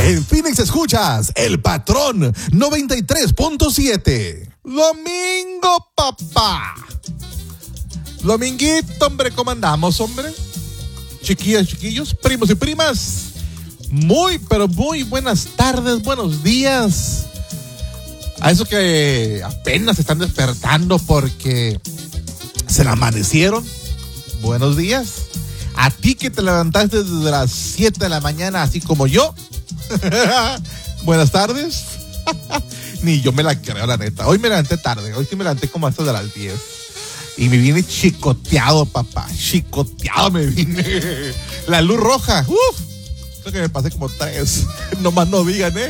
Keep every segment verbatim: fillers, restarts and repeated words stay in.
En Phoenix escuchas El Patrón noventa y tres punto siete. Domingo, papá. Dominguito, hombre, ¿cómo andamos, hombre? Chiquillas, chiquillos, primos y primas. Muy, pero muy buenas tardes, buenos días. A esos que apenas se están despertando porque se la amanecieron. Buenos días. A ti que te levantaste desde las siete de la mañana, así como yo. Buenas tardes. Ni yo me la creo, la neta. Hoy me levanté tarde. Hoy sí me levanté como hasta de las diez. Y me vine chicoteado, papá. Chicoteado me vine. La luz roja. Uf. Creo que me pasé como tres. Nomás no digan, ¿eh?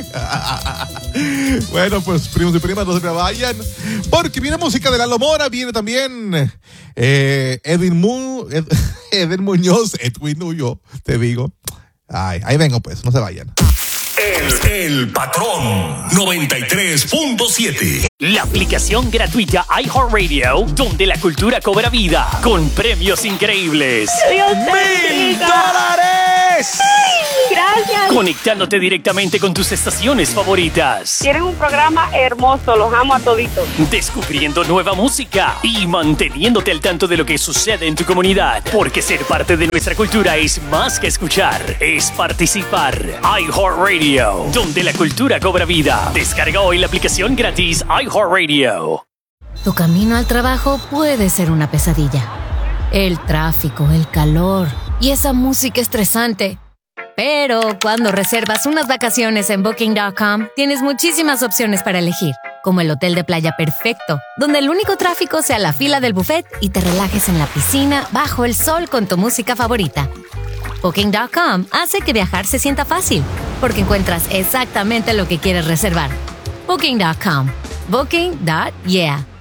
Bueno, pues primos y primas, no se me vayan. Porque viene música de Lalo Mora. Viene también eh, Edwin, Mu, Ed, Edwin Muñoz. Edwin Muñoz, te digo. Ay, ahí vengo pues, no se vayan. El, el Patrón noventa y tres punto siete. La aplicación gratuita iHeartRadio, donde la cultura cobra vida, con premios increíbles. ¡Mil dólares! Gracias. Conectándote directamente con tus estaciones favoritas. Tienen un programa hermoso, los amo a toditos. Descubriendo nueva música y manteniéndote al tanto de lo que sucede en tu comunidad. Porque ser parte de nuestra cultura es más que escuchar, es participar. iHeartRadio, donde la cultura cobra vida. Descarga hoy la aplicación gratis iHeartRadio. Tu camino al trabajo puede ser una pesadilla. El tráfico, el calor y esa música estresante. Pero cuando reservas unas vacaciones en Booking punto com, tienes muchísimas opciones para elegir, como el hotel de playa perfecto, donde el único tráfico sea la fila del buffet y te relajes en la piscina bajo el sol con tu música favorita. Booking punto com hace que viajar se sienta fácil, porque encuentras exactamente lo que quieres reservar. Booking punto com. Booking punto yeah.